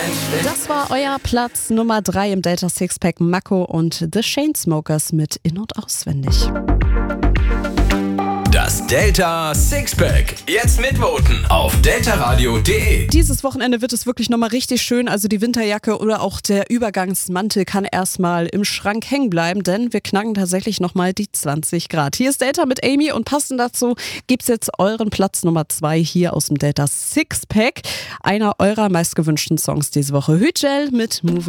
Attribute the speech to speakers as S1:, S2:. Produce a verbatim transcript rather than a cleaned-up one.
S1: Das war euer Platz Nummer drei im Delta Sixpack. Mako und The Chainsmokers mit In- und Auswendig.
S2: Das Delta Sixpack. Jetzt mitvoten auf deltaradio punkt de.
S1: Dieses Wochenende wird es wirklich nochmal richtig schön. Also die Winterjacke oder auch der Übergangsmantel kann erstmal im Schrank hängen bleiben, denn wir knacken tatsächlich nochmal die zwanzig Grad. Hier ist Delta mit Amy und passend dazu gibt's jetzt euren Platz Nummer zwei hier aus dem Delta Sixpack. Einer eurer meistgewünschten Songs diese Woche. Hütgel mit Moving.